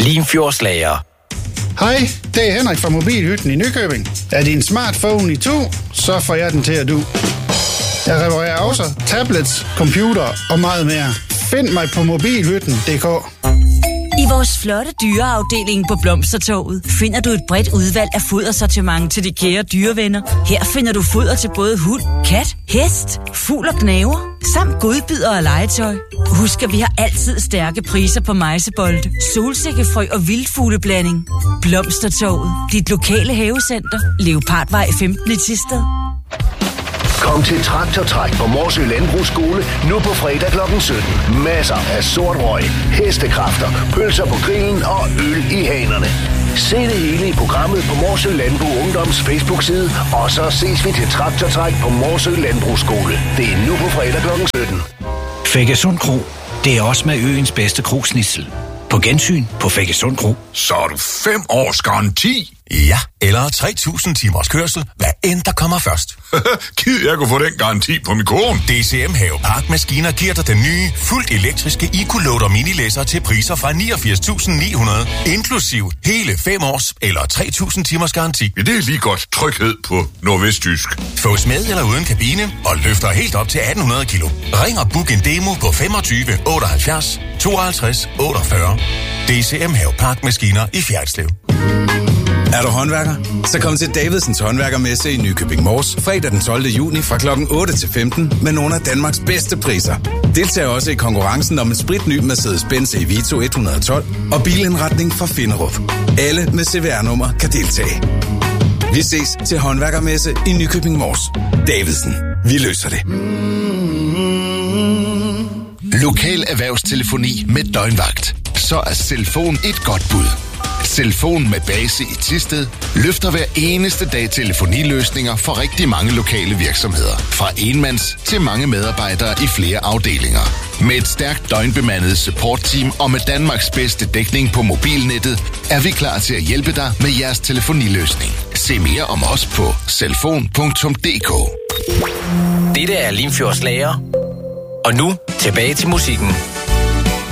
Limfjordslager. Hej, det er Henrik fra Mobilhytten i Nykøbing. Er din smartphone i to, så får jeg den til at du. Jeg reparerer også tablets, computer og meget mere. Find mig på mobilhytten.dk. I vores flotte dyreafdeling på Blomstertorvet finder du et bredt udvalg af fodersortiment til de kære dyrevenner. Her finder du foder til både hund, kat, hest, fugl og gnæver, samt godbidder og legetøj. Husk, at vi har altid stærke priser på mejsebolde, solsikkefrø og vildfugleblanding. Blomstertorvet, dit lokale havecenter. Leopardvej 15 i Thisted. Kom til Traktortræk på Morsø Landbrugsskole nu på fredag kl. 17. Masser af sort røg, hestekræfter, pølser på grillen og øl i hanerne. Se det hele i programmet på Morsø Landbrug Ungdoms Facebook-side, og så ses vi til Traktortræk på Morsø Landbrugsskole. Det er nu på fredag kl. 17. Fækkesund Kro, det er også med øens bedste krogsnitsel. På gensyn på Fækkesund Kro. Så er du 5 års garanti? Ja, eller 3.000 timers kørsel, hvad end der kommer først. Gid jeg kunne få den garanti på min kone. DCM Havepark Maskiner giver dig den nye, fuldt elektriske EcoLoader minilæsser til priser fra 89.900, inklusiv hele 5 års eller 3.000 timers garanti. Ja, det er lige godt tryghed på nordvestjysk. Fås med eller uden kabine og løfter helt op til 1.800 kilo. Ring og book en demo på 25 78 52 48. DCM Havepark Maskiner i Fjerritslev. Er du håndværker? Så kom til Davidsens håndværkermesse i Nykøbing Mors fredag den 12. juni fra kl. 8 til 15 med nogle af Danmarks bedste priser. Deltag også i konkurrencen om en spritny Mercedes-Benz Evito 112 og bilindretning fra Finderup. Alle med CVR-nummer kan deltage. Vi ses til håndværkermesse i Nykøbing Mors. Davidsen. Vi løser det. Lokal erhvervstelefoni med døgnvagt. Så er Cellfon et godt bud. Cellfon med base i Thisted løfter hver eneste dag telefoniløsninger for rigtig mange lokale virksomheder. Fra enmands til mange medarbejdere i flere afdelinger. Med et stærkt døgnbemandet supportteam og med Danmarks bedste dækning på mobilnettet, er vi klar til at hjælpe dig med jeres telefoniløsning. Se mere om os på cellfon.dk. Dette er Limfjordslager. Og nu tilbage til musikken.